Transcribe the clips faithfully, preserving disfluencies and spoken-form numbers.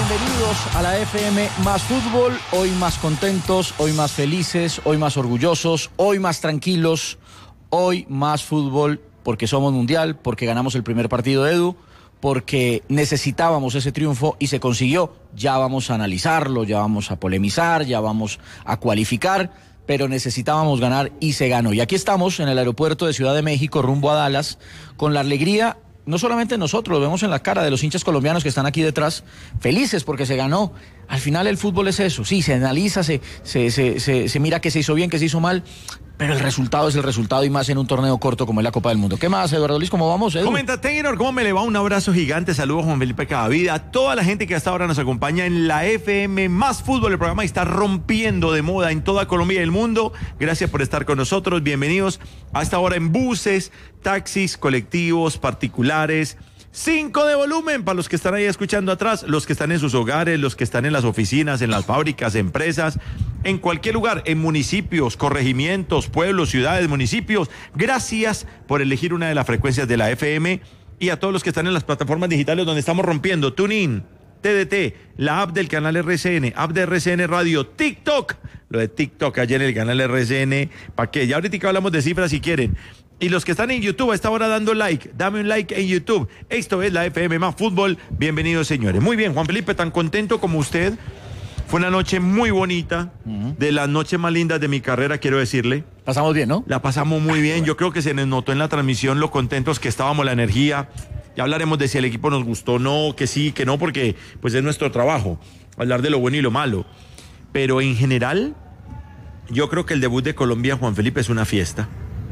bienvenidos a la F M Más Fútbol, hoy más contentos, hoy más felices, hoy más orgullosos, hoy más tranquilos, hoy más fútbol, porque somos mundial, porque ganamos el primer partido de Edu, porque necesitábamos ese triunfo y se consiguió. Ya vamos a analizarlo, ya vamos a polemizar, ya vamos a cualificar, pero necesitábamos ganar y se ganó. Y aquí estamos en el aeropuerto de Ciudad de México, rumbo a Dallas, con la alegría. No solamente nosotros, lo vemos en la cara de los hinchas colombianos que están aquí detrás, felices porque se ganó. Al final el fútbol es eso, sí, se analiza, se, se, se, se, se mira que se hizo bien, que se hizo mal, pero el resultado es el resultado y más en un torneo corto como es la Copa del Mundo. ¿Qué más, Eduardo Luis? ¿Cómo vamos, Edu? Comenta Taylor, ¿cómo me le va? Un abrazo gigante, saludos Juan Felipe Cavida, a toda la gente que hasta ahora nos acompaña en la F M Más Fútbol, el programa que está rompiendo de moda en toda Colombia y el mundo. Gracias por estar con nosotros, bienvenidos a esta hora en buses, taxis, colectivos, particulares. Cinco de volumen para los que están ahí escuchando atrás, los que están en sus hogares, los que están en las oficinas, en las fábricas, empresas, en cualquier lugar, en municipios, corregimientos, pueblos, ciudades, municipios. Gracias por elegir una de las frecuencias de la F M y a todos los que están en las plataformas digitales donde estamos rompiendo. TuneIn, T D T, la app del canal R C N, app de R C N Radio, TikTok, lo de TikTok ayer en el canal R C N, ¿para qué? Ya ahorita hablamos de cifras si quieren. Y los que están en YouTube a esta hora dando like, dame un like en YouTube. Esto es la F M Más Fútbol. Bienvenidos, señores. Muy bien, Juan Felipe, tan contento como usted. Fue una noche muy bonita, uh-huh. de las noches más lindas de mi carrera, quiero decirle. Pasamos bien, ¿no? La pasamos muy bien. Yo creo que se nos notó en la transmisión lo contentos que estábamos, la energía. Ya hablaremos de si el equipo nos gustó o no, que sí, que no, porque pues es nuestro trabajo, hablar de lo bueno y lo malo. Pero en general, yo creo que el debut de Colombia, Juan Felipe, es una fiesta.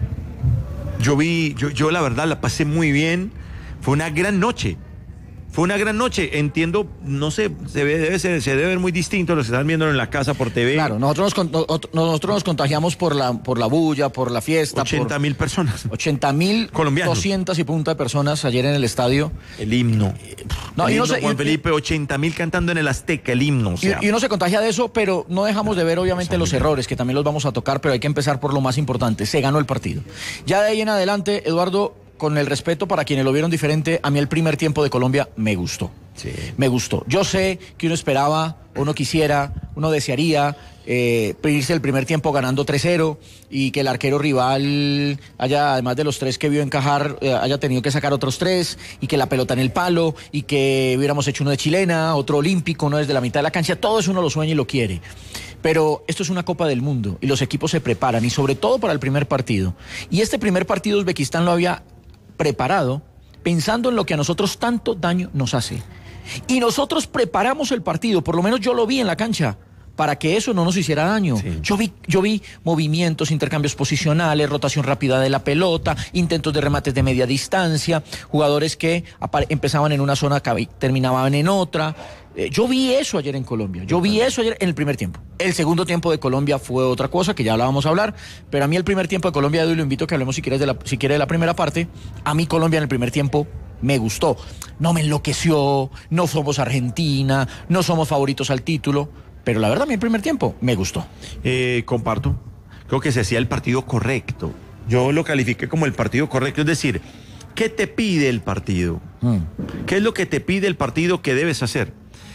Yo vi, yo, yo la verdad la pasé muy bien, fue una gran noche, fue una gran noche, entiendo, no sé, se ve, debe ser, se debe ver muy distinto a los que están viendo en la casa por T V. Claro, nosotros nos, nosotros nos contagiamos por la, por la bulla, por la fiesta. ochenta mil personas. ochenta mil doscientas y punta de personas ayer en el estadio. El himno. No, el y himno, no sé, Juan y, Felipe, ochenta mil cantando en el Azteca, el himno. O sea. y, y uno se contagia de eso, pero no dejamos de ver obviamente los errores, que también los vamos a tocar, pero hay que empezar por lo más importante, se ganó el partido. Ya de ahí en adelante, Eduardo, con el respeto para quienes lo vieron diferente, a mí el primer tiempo de Colombia me gustó. Sí. Me gustó. Yo sé que uno esperaba, uno quisiera, uno desearía eh, irse el primer tiempo ganando tres cero y que el arquero rival haya, además de los tres que vio encajar, eh, haya tenido que sacar otros tres y que la pelota en el palo y que hubiéramos hecho uno de chilena, otro olímpico, uno desde la mitad de la cancha. Todo eso uno lo sueña y lo quiere. Pero esto es una Copa del Mundo y los equipos se preparan y sobre todo para el primer partido. Y este primer partido Uzbekistán lo había preparado pensando en lo que a nosotros tanto daño nos hace. Y nosotros preparamos el partido, por lo menos yo lo vi en la cancha, para que eso no nos hiciera daño. Sí. Yo vi, yo vi movimientos, intercambios posicionales, rotación rápida de la pelota, intentos de remates de media distancia, jugadores que empezaban en una zona, terminaban en otra. Eh, yo vi eso ayer en Colombia, yo vi eso ayer en el primer tiempo. El segundo tiempo de Colombia fue otra cosa, que ya la vamos a hablar, pero a mí el primer tiempo de Colombia, Edu, y lo invito a que hablemos si quieres de la, si quiere de la primera parte. A mí Colombia en el primer tiempo me gustó, no me enloqueció, no somos Argentina, no somos favoritos al título, pero la verdad a mí el primer tiempo me gustó. Eh, comparto, creo que se hacía el partido correcto, yo lo califiqué como el partido correcto, es decir, ¿qué te pide el partido? Mm. ¿Qué es lo que te pide el partido que debes hacer?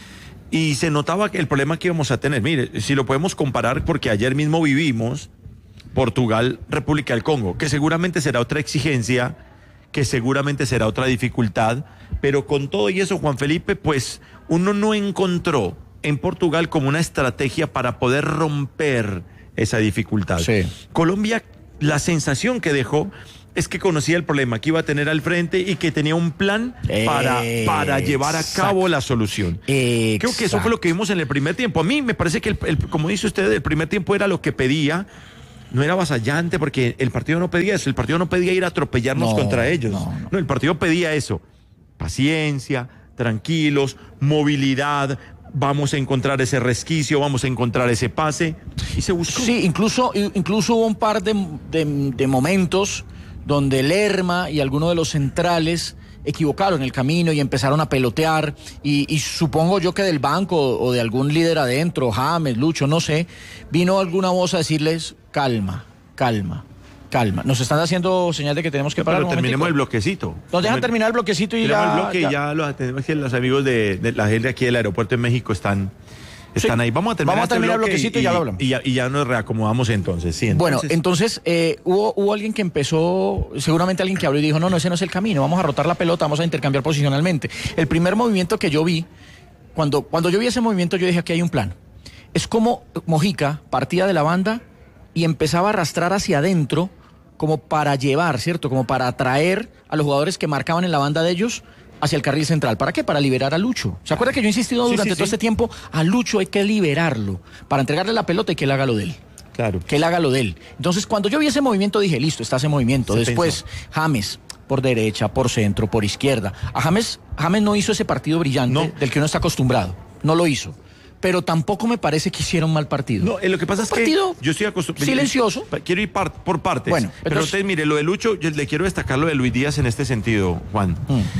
Y se notaba que el problema que íbamos a tener, mire, si lo podemos comparar, porque ayer mismo vivimos Portugal, República del Congo, que seguramente será otra exigencia, que seguramente será otra dificultad, pero con todo y eso, Juan Felipe, pues uno no encontró en Portugal como una estrategia para poder romper esa dificultad. Sí. Colombia, la sensación que dejó es que conocía el problema que iba a tener al frente y que tenía un plan para, para llevar a cabo la solución. Exacto. Creo que eso fue lo que vimos en el primer tiempo. A mí me parece que, el, el, como dice usted, el primer tiempo era lo que pedía. No era avasallante porque el partido no pedía eso. El partido no pedía ir a atropellarnos no, contra ellos. No, no. no, el partido pedía eso. Paciencia, tranquilos, movilidad. Vamos a encontrar ese resquicio, vamos a encontrar ese pase. Y se buscó. Sí, incluso, incluso hubo un par de, de, de momentos donde Lerma y algunos de los centrales equivocaron el camino y empezaron a pelotear y, y supongo yo que del banco o de algún líder adentro, James, Lucho, no sé, vino alguna voz a decirles calma, calma, calma. Nos están haciendo señal de que tenemos que parar. Pero un terminemos momentico. el bloquecito. Nos dejan terminar el bloquecito y ya. el bloque ya. y ya los atendemos, que los amigos de, de la gente aquí del aeropuerto en México están, están Sí. ahí. Vamos a terminar, Vamos a este terminar el bloque bloquecito y ya lo hablamos. Y ya, y ya nos reacomodamos entonces. Sí, Bueno, entonces, entonces eh, hubo, hubo alguien que empezó, seguramente alguien que habló y dijo, no, no, ese no es el camino, vamos a rotar la pelota, vamos a intercambiar posicionalmente. El primer movimiento que yo vi, cuando, cuando yo vi ese movimiento, yo dije, aquí hay un plan. Es como Mojica partía de la banda y empezaba a arrastrar hacia adentro como para llevar, ¿cierto? Como para atraer a los jugadores que marcaban en la banda de ellos hacia el carril central. ¿Para qué? Para liberar a Lucho. ¿Se acuerda que yo he insistido Sí, durante sí, todo sí. este tiempo? A Lucho hay que liberarlo para entregarle la pelota y que él haga lo de él. claro. Que él haga lo de él. Entonces, cuando yo vi ese movimiento, dije, listo, está ese movimiento. Se Después, pensó. James, por derecha, por centro, por izquierda. A James, James no hizo ese partido brillante No. del que uno está acostumbrado. No lo hizo. Pero tampoco me parece que hicieron mal partido. No, eh, lo que pasa es que Partido yo estoy acostumbrado. silencioso. Quiero ir par- por partes. Bueno, pero entonces- entonces, mire, lo de Lucho, yo le quiero destacar lo de Luis Díaz en este sentido, Juan.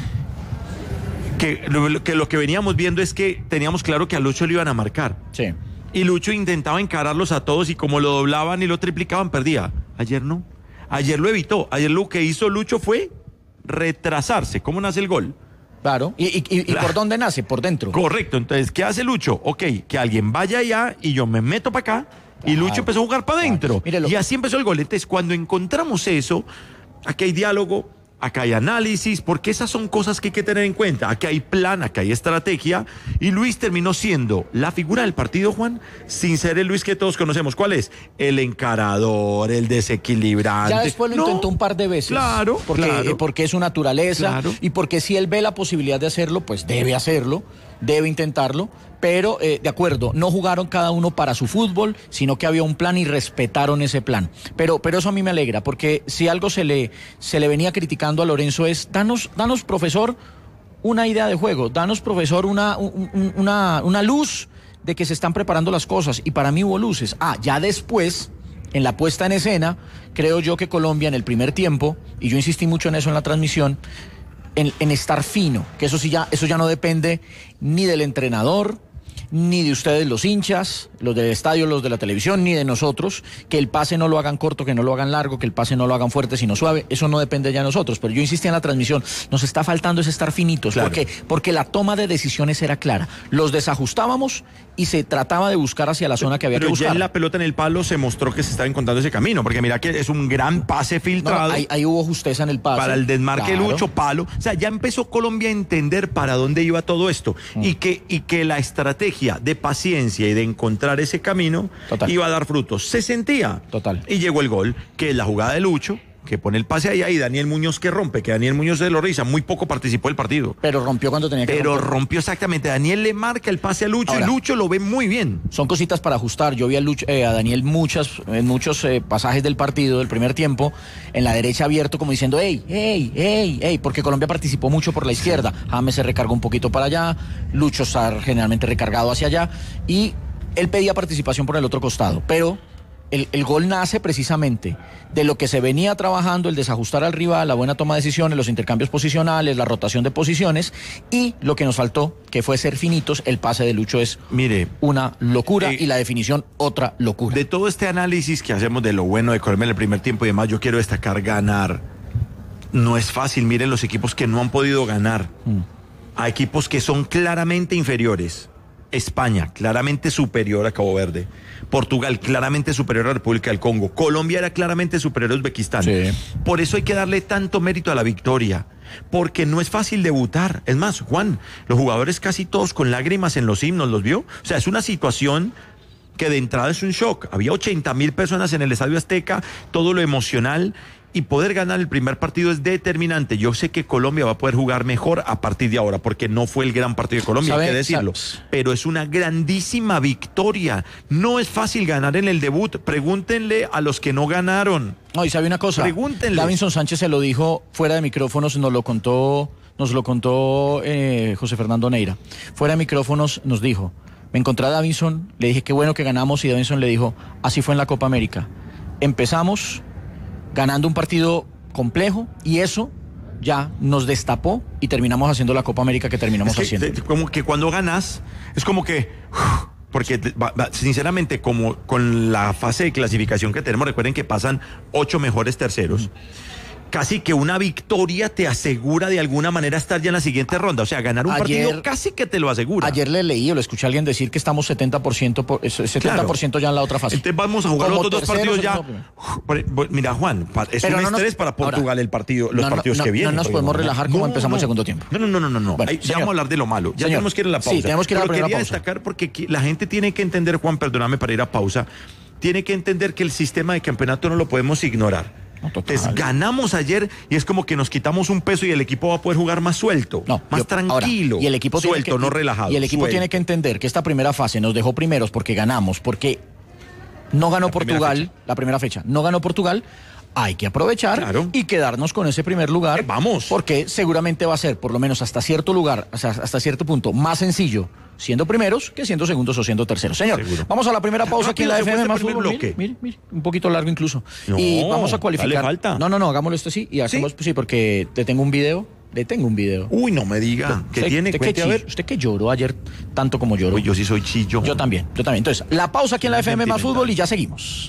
Mm, Que lo, que lo que veníamos viendo es que teníamos claro que a Lucho le iban a marcar. sí. Y Lucho intentaba encararlos a todos y como lo doblaban y lo triplicaban, perdía. Ayer no. Ayer lo evitó. Ayer lo que hizo Lucho fue retrasarse. ¿Cómo nace el gol? Claro. ¿Y, y, y- y Claro. por dónde nace? Por dentro. Correcto. Entonces, ¿qué hace Lucho? Ok, que alguien vaya allá y yo me meto para acá. Y Claro. Lucho empezó a jugar para adentro. Claro. Mírelo. Y así empezó el gol. Entonces, cuando encontramos eso, aquí hay diálogo, acá hay análisis, porque esas son cosas que hay que tener en cuenta. Aquí hay plan, acá hay estrategia. Y Luis terminó siendo la figura del partido, Juan, sin ser el Luis que todos conocemos. ¿Cuál es? El encarador, el desequilibrante. Ya después lo No, intentó un par de veces. Claro, porque, claro. eh, porque es su naturaleza. Claro. Y porque si él ve la posibilidad de hacerlo, pues debe hacerlo, debe intentarlo. Pero, eh, de acuerdo, no jugaron cada uno para su fútbol, sino que había un plan y respetaron ese plan. Pero, pero eso a mí me alegra, porque si algo se le, se le venía criticando a Lorenzo es, danos, danos, profesor, una idea de juego, danos, profesor, una, un- un- una, una luz de que se están preparando las cosas. Y para mí hubo luces. Ah, ya después, en la puesta en escena, creo yo que Colombia en el primer tiempo, y yo insistí mucho en eso en la transmisión, en, en estar fino, que eso sí ya, eso ya no depende ni del entrenador, ni de ustedes los hinchas, los del estadio, los de la televisión, ni de nosotros, que el pase no lo hagan corto, que no lo hagan largo, que el pase no lo hagan fuerte, sino suave, eso no depende ya de nosotros. Pero yo insistí en la transmisión, nos está faltando es estar finitos, Claro. porque, porque la toma de decisiones era clara. Los desajustábamos y se trataba de buscar hacia la zona que había Pero que ya buscar. en la pelota en el palo se mostró que se estaba encontrando ese camino, porque mira que es un gran pase No, no, filtrado. ahí, ahí hubo justeza en el pase. Para el desmarque Claro. Lucho, palo. O sea, ya empezó Colombia a entender para dónde iba todo esto. Mm. Y, que, y que la estrategia de paciencia y de encontrar ese camino Total. iba a dar frutos. Se sentía. Total. Y llegó el gol, que es la jugada de Lucho, que pone el pase allá y Daniel Muñoz que rompe, que Daniel Muñoz de Lorriza muy poco participó del partido. Pero rompió cuando tenía que Pero romper. rompió exactamente. Daniel le marca el pase a Lucho Ahora. y Lucho lo ve muy bien. Son cositas para ajustar. Yo vi a, Luch- eh, a Daniel muchas, en muchos eh, pasajes del partido, del primer tiempo, en la derecha abierto, como diciendo, hey, hey, hey, hey, porque Colombia participó mucho por la izquierda. James se recargó un poquito para allá, Lucho está generalmente recargado hacia allá, y él pedía participación por el otro costado. Pero el, el gol nace precisamente de lo que se venía trabajando, el desajustar al rival, la buena toma de decisiones, los intercambios posicionales, la rotación de posiciones, y lo que nos faltó, que fue ser finitos. El pase de Lucho es Mire, una locura Eh, y la definición otra locura. de todo este análisis que hacemos de lo bueno de Colombia en el primer tiempo y demás, yo quiero destacar ganar. No es fácil, miren los equipos que no han podido ganar. Mm. A equipos que son claramente inferiores. España, claramente superior a Cabo Verde. Portugal, claramente superior a República del Congo. Colombia era claramente superior a Uzbekistán. Sí. Por eso hay que darle tanto mérito a la victoria. Porque no es fácil debutar. Es más, Juan, los jugadores casi todos con lágrimas en los himnos, ¿los vio? O sea, es una situación que de entrada es un shock. Había ochenta mil personas en el Estadio Azteca, todo lo emocional, y poder ganar el primer partido es determinante. Yo sé que Colombia va a poder jugar mejor a partir de ahora, porque no fue el gran partido de Colombia, hay ¿Sabe? que decirlo. Sa- Pero es una grandísima victoria. No es fácil ganar en el debut. Pregúntenle a los que no ganaron. No, y sabe una cosa, Pregúntenle. Davinson Sánchez se lo dijo fuera de micrófonos, nos lo contó, nos lo contó eh, José Fernando Neira. Fuera de micrófonos nos dijo, me encontré a Davinson, le dije qué bueno que ganamos, y Davinson le dijo, así fue en la Copa América. Empezamos ganando un partido complejo y eso ya nos destapó y terminamos haciendo la Copa América que terminamos Es que, haciendo. de- como que cuando ganas, es como que uf, porque va, va, sinceramente, como con la fase de clasificación que tenemos, recuerden que pasan ocho mejores terceros. Uh-huh. Casi que una victoria te asegura de alguna manera estar ya en la siguiente ronda. O sea, ganar un ayer, partido casi que te lo asegura. Ayer le leí o le escuché a alguien decir que estamos setenta por ciento, por, setenta por ciento claro. ya en la otra fase. Entonces vamos a jugar los otros dos partidos ya. Mira, Juan, es Pero un no estrés nos, para Portugal ahora, el partido, los no, partidos no, que vienen. No nos podemos relajar como no, empezamos no. el segundo tiempo. No, no, no, no, no. no. Bueno, Ahí, ya vamos a hablar de lo malo. Ya señor, tenemos que ir a la pausa. Sí, tenemos que ir a la Pero quería pausa. destacar porque la gente tiene que entender, Juan, perdóname para ir a pausa, tiene que entender que el sistema de campeonato no lo podemos ignorar. No, Entonces ganamos ayer y es como que nos quitamos un peso y el equipo va a poder jugar más suelto, no, más yo, tranquilo, ahora, y el equipo suelto, que, no relajado. Y el equipo suelto. tiene que entender que esta primera fase nos dejó primeros porque ganamos, porque no ganó la Portugal, primera la primera fecha, no ganó Portugal. Hay que aprovechar claro. y quedarnos con ese primer lugar. Eh, vamos. Porque seguramente va a ser, por lo menos hasta cierto lugar, o sea, hasta cierto punto, más sencillo siendo primeros que siendo segundos o siendo terceros. Señor, seguro. Vamos a la primera pausa aquí en la F M más fútbol. Mire, mire, mire, un poquito largo incluso. No, y vamos a cualificar. Falta. No, no, no, hagámoslo esto sí. Y hacemos, ¿Sí? Pues, sí, porque te tengo un video. Le tengo un video. Uy, no me diga. ¿Qué usted, tiene? Usted Cuente que a ver. Usted que lloró ayer tanto como lloró. Uy, yo sí soy chillo. Yo también, yo también. Entonces, la pausa aquí en la F M más fútbol y ya seguimos.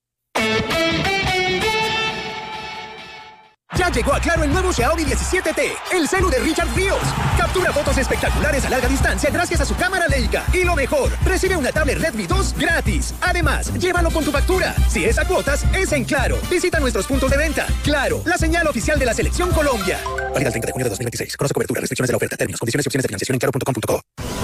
Ya llegó a Claro el nuevo Xiaomi diecisiete T, el celu de Richard Ríos. Captura fotos espectaculares a larga distancia gracias a su cámara Leica. Y lo mejor, recibe una tablet Redmi dos gratis. Además, llévalo con tu factura. Si es a cuotas, es en Claro. Visita nuestros puntos de venta. Claro, la señal oficial de la Selección Colombia. Válida el treinta de junio de dos mil veintiséis. Conoce cobertura, restricciones de la oferta, términos, condiciones y opciones de financiación en claro punto com punto co.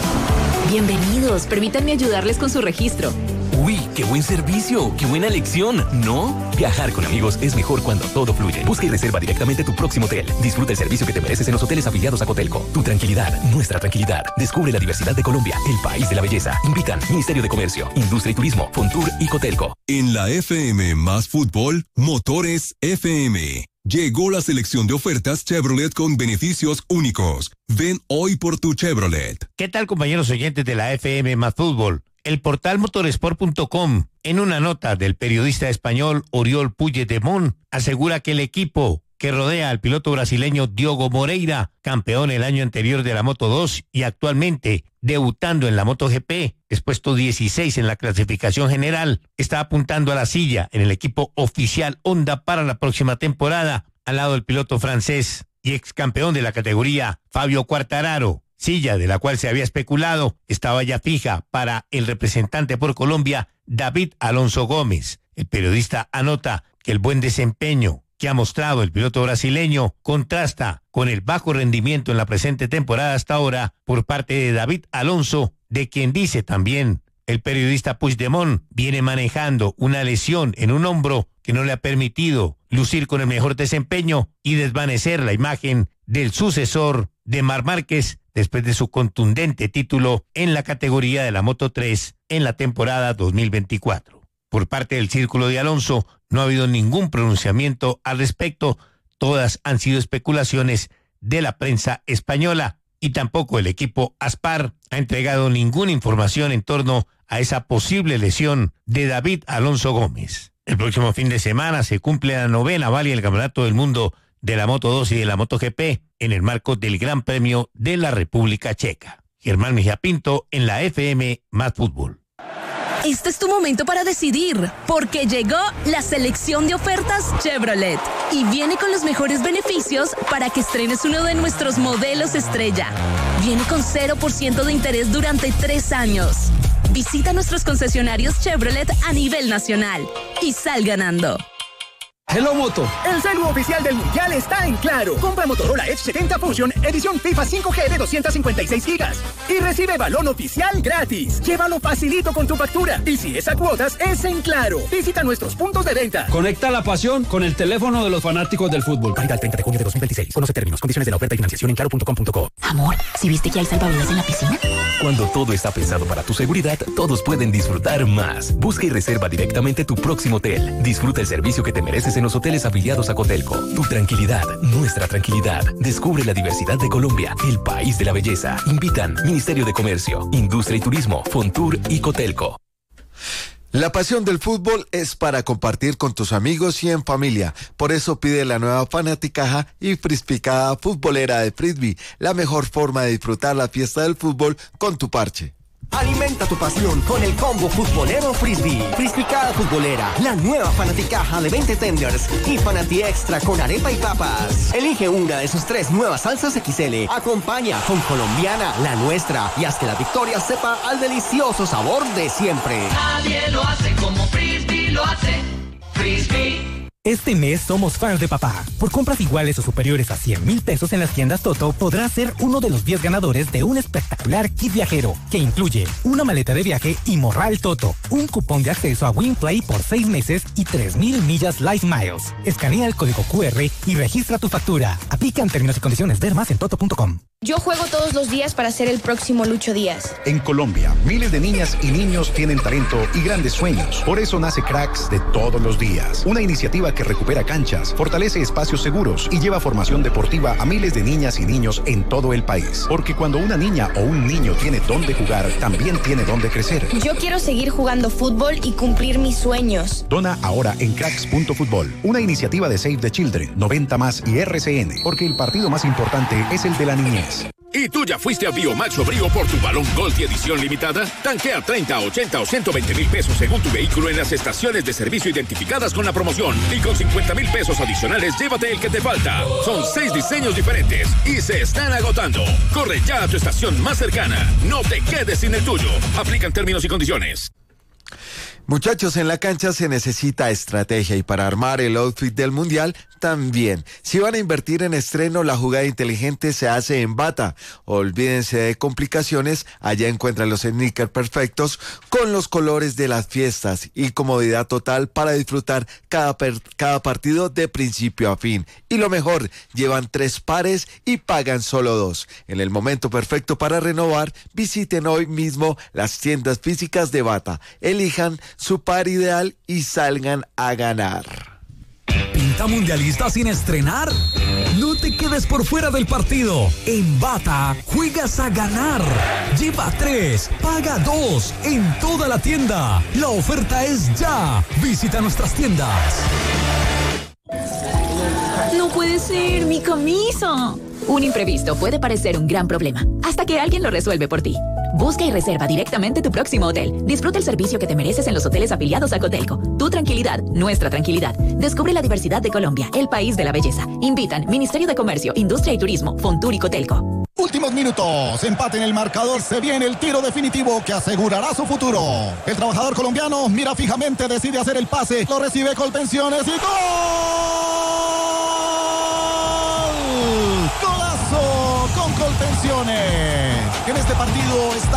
Bienvenidos, permítanme ayudarles con su registro. Uy, qué buen servicio, qué buena elección, ¿no? Viajar con amigos es mejor cuando todo fluye. Busca y reserva directamente tu próximo hotel. Disfruta el servicio que te mereces en los hoteles afiliados a Cotelco. Tu tranquilidad, nuestra tranquilidad. Descubre la diversidad de Colombia, el país de la belleza. Invitan Ministerio de Comercio, Industria y Turismo, Fontur y Cotelco. En la F M más fútbol, Motores F M. Llegó la selección de ofertas Chevrolet con beneficios únicos. Ven hoy por tu Chevrolet. ¿Qué tal, compañeros oyentes de la F M más fútbol? El portal motorsport punto com, en una nota del periodista español Oriol Puigdemont, asegura que el equipo que rodea al piloto brasileño Diogo Moreira, campeón el año anterior de la Moto dos y actualmente debutando en la MotoGP, es puesto dieciséis en la clasificación general, está apuntando a la silla en el equipo oficial Honda para la próxima temporada, al lado del piloto francés y ex campeón de la categoría Fabio Quartararo. Silla de la cual se había especulado estaba ya fija para el representante por Colombia, David Alonso Gómez. El periodista anota que el buen desempeño que ha mostrado el piloto brasileño contrasta con el bajo rendimiento en la presente temporada hasta ahora por parte de David Alonso, de quien dice también el periodista Puigdemont viene manejando una lesión en un hombro que no le ha permitido lucir con el mejor desempeño y desvanecer la imagen del sucesor de Marc Márquez después de su contundente título en la categoría de la Moto tres en la temporada dos mil veinticuatro. Por parte del círculo de Alonso no ha habido ningún pronunciamiento al respecto, todas han sido especulaciones de la prensa española y tampoco el equipo Aspar ha entregado ninguna información en torno a esa posible lesión de David Alonso Gómez. El próximo fin de semana se cumple la novena válida del Campeonato del Mundo de la Moto dos y de la MotoGP en el marco del Gran Premio de la República Checa. Germán Mejía Pinto en la F M más fútbol. Este es tu momento para decidir, porque llegó la selección de ofertas Chevrolet y viene con los mejores beneficios para que estrenes uno de nuestros modelos estrella. Viene con cero por ciento de interés durante tres años. Visita nuestros concesionarios Chevrolet a nivel nacional y sal ganando. Hello Moto, el celu oficial del Mundial está en Claro. Compra Motorola Edge setenta Fusion, edición FIFA cinco G de doscientos cincuenta y seis gigas y recibe balón oficial gratis. Llévalo facilito con tu factura y si es a cuotas, es en Claro. Visita nuestros puntos de venta. Conecta la pasión con el teléfono de los fanáticos del fútbol. Válida el treinta de junio de dos mil veintiséis. Conoce términos, condiciones de la oferta y financiación en claro punto com punto co. Amor, ¿sí viste que hay salvavidas en la piscina? Cuando todo está pensado para tu seguridad, todos pueden disfrutar más. Busca y reserva directamente tu próximo hotel. Disfruta el servicio que te mereces en los hoteles afiliados a Cotelco. Tu tranquilidad, nuestra tranquilidad. Descubre la diversidad de Colombia, el país de la belleza. Invitan Ministerio de Comercio, Industria y Turismo, Fontur y Cotelco. La pasión del fútbol es para compartir con tus amigos y en familia. Por eso pide la nueva Fanaticaja y Frispicada futbolera de Frisbee, la mejor forma de disfrutar la fiesta del fútbol con tu parche. Alimenta tu pasión con el combo futbolero Frisbee. Frisbeecada futbolera, la nueva fanaticaja de veinte tenders y Fanati Extra con arepa y papas. Elige una de sus tres nuevas salsas equis ele. Acompaña con colombiana, la nuestra, y haz que la victoria sepa al delicioso sabor de siempre. Nadie lo hace como Frisbee lo hace. Frisbee. Este mes somos fans de papá. Por compras iguales o superiores a cien mil pesos en las tiendas Toto, podrás ser uno de los diez ganadores de un espectacular kit viajero, que incluye una maleta de viaje y morral Toto, un cupón de acceso a WinPlay por seis meses y tres mil millas Life Miles. Escanea el código cu erre y registra tu factura. Aplican términos y condiciones. Ver más en toto punto com. Yo juego todos los días para ser el próximo Lucho Díaz. En Colombia, miles de niñas y niños tienen talento y grandes sueños. Por eso nace Cracks de todos los días. Una iniciativa que recupera canchas, fortalece espacios seguros y lleva formación deportiva a miles de niñas y niños en todo el país. Porque cuando una niña o un niño tiene dónde jugar, también tiene dónde crecer. Yo quiero seguir jugando fútbol y cumplir mis sueños. Dona ahora en cracks punto fútbol. Una iniciativa de Save the Children, noventa más y erre ce ene. Porque el partido más importante es el de la niñez. ¿Y tú ya fuiste a Biomax o Brío por tu balón Gold y edición limitada? Tanquea treinta, ochenta o ciento veinte mil pesos según tu vehículo en las estaciones de servicio identificadas con la promoción. Y con cincuenta mil pesos adicionales, llévate el que te falta. Son seis diseños diferentes y se están agotando. Corre ya a tu estación más cercana. No te quedes sin el tuyo. Aplican términos y condiciones. Muchachos, en la cancha se necesita estrategia y para armar el outfit del mundial también. Si van a invertir en estreno, la jugada inteligente se hace en Bata. Olvídense de complicaciones, allá encuentran los sneakers perfectos con los colores de las fiestas y comodidad total para disfrutar cada, per, cada partido de principio a fin. Y lo mejor, llevan tres pares y pagan solo dos. En el momento perfecto para renovar, visiten hoy mismo las tiendas físicas de Bata. Elijan su par ideal y salgan a ganar. ¿Pinta mundialista sin estrenar? No te quedes por fuera del partido. En Bata, juegas a ganar. Lleva tres, paga dos en toda la tienda. La oferta es ya. Visita nuestras tiendas. No puede ser, mi camisa. Un imprevisto puede parecer un gran problema, hasta que alguien lo resuelve por ti. Busca y reserva directamente tu próximo hotel. Disfruta el servicio que te mereces en los hoteles afiliados a Cotelco. Tu tranquilidad, nuestra tranquilidad. Descubre la diversidad de Colombia, el país de la belleza. Invitan Ministerio de Comercio, Industria y Turismo, Fontur y Cotelco. Últimos minutos, empate en el marcador, se viene el tiro definitivo que asegurará su futuro. El trabajador colombiano mira fijamente, decide hacer el pase, lo recibe Colpensiones y ¡gol! ¡Golazo con Colpensiones! En este partido está